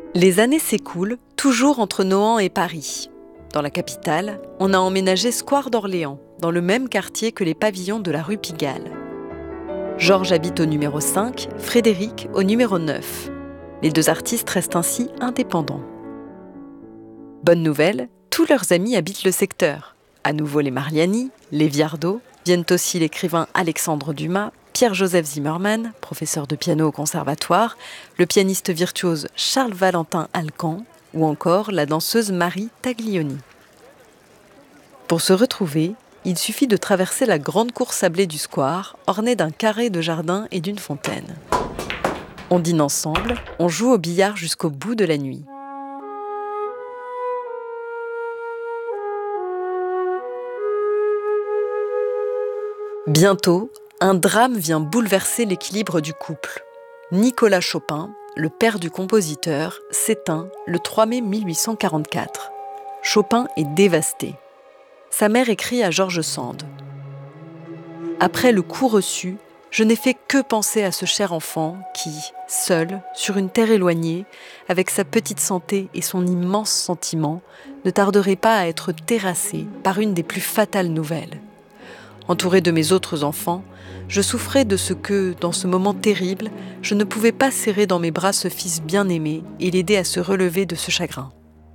Les années s'écoulent, toujours entre Nohant et Paris. Dans la capitale, on a emménagé Square d'Orléans, dans le même quartier que les pavillons de la rue Pigalle. Georges habite au numéro 5, Frédéric au numéro 9. Les deux artistes restent ainsi indépendants. Bonne nouvelle, tous leurs amis habitent le secteur. À nouveau les Mariani, les Viardot, viennent aussi l'écrivain Alexandre Dumas, Pierre-Joseph Zimmermann, professeur de piano au conservatoire, le pianiste virtuose Charles-Valentin Alcan ou encore la danseuse Marie Taglioni. Pour se retrouver, il suffit de traverser la grande cour sablée du square, ornée d'un carré de jardin et d'une fontaine. On dîne ensemble, on joue au billard jusqu'au bout de la nuit. Bientôt, un drame vient bouleverser l'équilibre du couple. Nicolas Chopin, le père du compositeur, s'éteint le 3 mai 1844. Chopin est dévasté. Sa mère écrit à George Sand. « Après le coup reçu, je n'ai fait que penser à ce cher enfant qui, seul, sur une terre éloignée, avec sa petite santé et son immense sentiment, ne tarderait pas à être terrassé par une des plus fatales nouvelles. Entouré de mes autres enfants, je souffrais de ce que, dans ce moment terrible, je ne pouvais pas serrer dans mes bras ce fils bien-aimé et l'aider à se relever de ce chagrin. »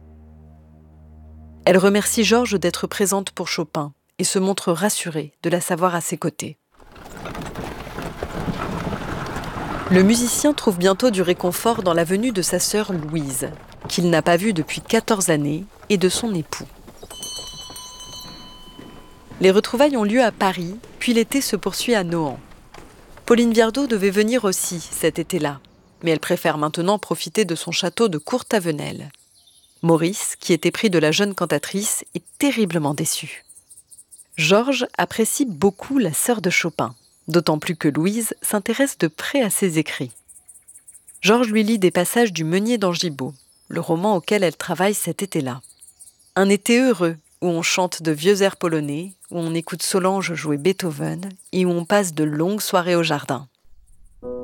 Elle remercie Georges d'être présente pour Chopin et se montre rassurée de la savoir à ses côtés. Le musicien trouve bientôt du réconfort dans la venue de sa sœur Louise, qu'il n'a pas vue depuis 14 années, et de son époux. Les retrouvailles ont lieu à Paris, puis l'été se poursuit à Nohant. Pauline Viardot devait venir aussi cet été-là, mais elle préfère maintenant profiter de son château de Courtavenel. Maurice, qui était pris de la jeune cantatrice, est terriblement déçu. Georges apprécie beaucoup la sœur de Chopin, d'autant plus que Louise s'intéresse de près à ses écrits. Georges lui lit des passages du Meunier d'Angibault, le roman auquel elle travaille cet été-là. Un été heureux, où on chante de vieux airs polonais, où on écoute Solange jouer Beethoven et où on passe de longues soirées au jardin.